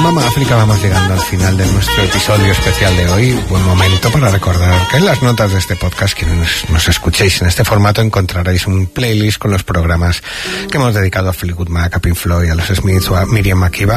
Mama África vamos llegando al final de nuestro episodio especial de hoy. Buen momento para recordar que en las notas de este podcast, quienes nos escuchéis en este formato, encontraréis un playlist con los programas que hemos dedicado a Fleetwood Mac, a Pink Floyd, a los Smiths o a Miriam Makeba,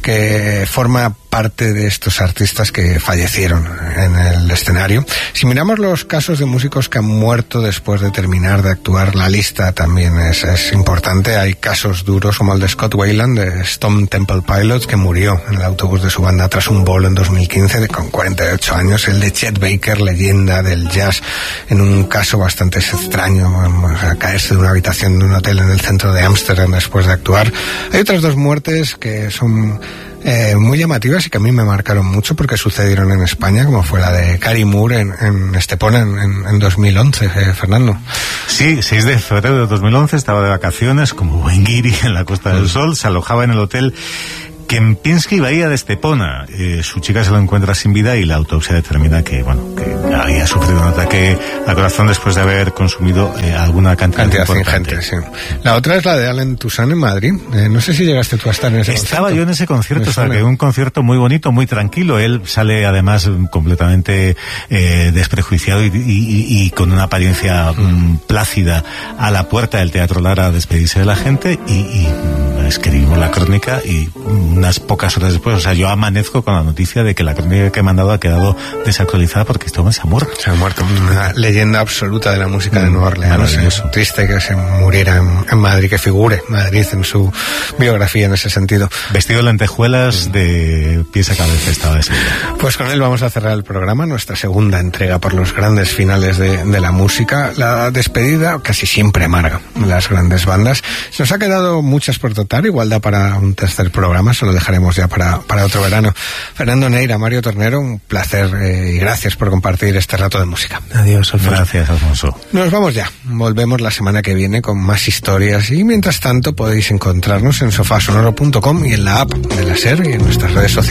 que forma parte de estos artistas que fallecieron en el escenario. Si miramos los casos de músicos que han muerto después de terminar de actuar, la lista también es importante. Hay casos duros como el de Scott Weiland de Stone Temple Pilots, que murió en el autobús de su banda tras un bolo en 2015 con 48 años. El de Chet Baker, leyenda del jazz, en un caso bastante extraño, a caerse de una habitación de un hotel en el centro de Ámsterdam después de actuar. Hay otras dos muertes que son muy llamativas y que a mí me marcaron mucho porque sucedieron en España, como fue la de Cary Moore en Estepona en 2011, Fernando. Sí, 6 de febrero de 2011, estaba de vacaciones como buen guiri en la Costa del Sol, se alojaba en el hotel Kempinski Bahía de Estepona. Su chica se lo encuentra sin vida y la autopsia determina que había sufrido un ataque al corazón después de haber consumido alguna cantidad ingente, sí. La otra es la de Allen Toussaint en Madrid. No sé si llegaste tú a estar en ese concierto. Estaba yo en ese concierto, un concierto muy bonito, muy tranquilo. Él sale además completamente desprejuiciado y con una apariencia plácida a la puerta del Teatro Lara a despedirse de la gente y escribimos la crónica y unas pocas horas después, o sea, yo amanezco con la noticia de que la crónica que he mandado ha quedado desactualizada porque este hombre se ha muerto. Se ha muerto, una leyenda absoluta de la música de Nueva Orleans. Es triste que se muriera en Madrid, que figure Madrid en su biografía en ese sentido. Vestido de lentejuelas de pies a cabeza estaba ese día. Pues con él vamos a cerrar el programa, nuestra segunda entrega por los grandes finales de la música. La despedida casi siempre amarga de las grandes bandas. Se nos ha quedado muchas por tratar, igual da para un tercer programa, se lo dejaremos ya para otro verano. Fernando Neira, Mario Tornero, un placer y gracias por compartir este rato de música. Adiós, Alfonso. Gracias, Alfonso. Nos vamos ya. Volvemos la semana que viene con más historias y mientras tanto podéis encontrarnos en sofasonoro.com y en la app de la SER y en nuestras redes sociales.